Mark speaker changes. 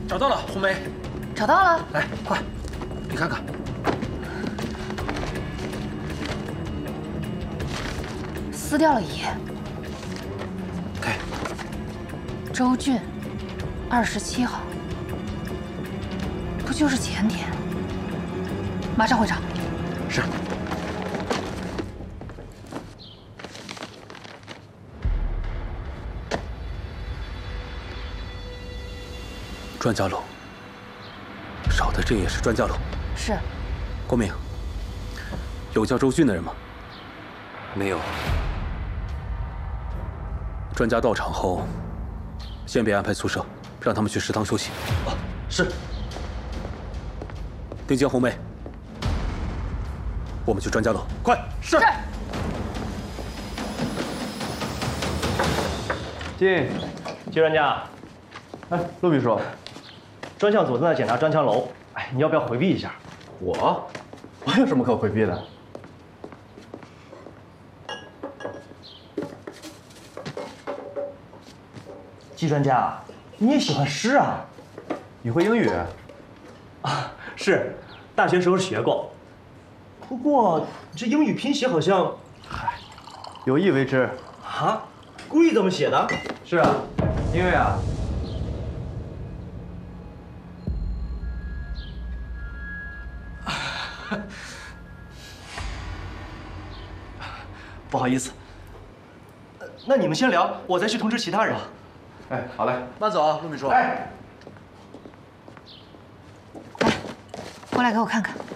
Speaker 1: 找到了，红梅。
Speaker 2: 找到了。
Speaker 1: 来，快，你看看。
Speaker 2: 撕掉了一页。
Speaker 1: 给。
Speaker 2: 周俊，27号，不就是前天？马上会场。
Speaker 1: 是。专家楼，少的这也是专家楼。
Speaker 2: 是。
Speaker 1: 郭明，有叫周俊的人吗？没有。专家到场后，先别安排宿舍，让他们去食堂休息。
Speaker 3: 哦，是。
Speaker 1: 丁江、红梅，我们去专家楼，快！
Speaker 2: 是。
Speaker 3: 进专家。哎，陆秘书，专项组正在检查专枪楼，哎，你要不要回避一下？我有什么可回避的？季专家，你也喜欢诗啊？你会英语？啊，是，大学时候学过。不过这英语拼写好像，嗨，有意为之。啊？故意这么写的？是啊，因为啊。不好意思，那你们先聊，我再去通知其他人。哎，好嘞，
Speaker 4: 慢走啊，陆秘书。
Speaker 3: 哎，
Speaker 2: 来，过来给我看看。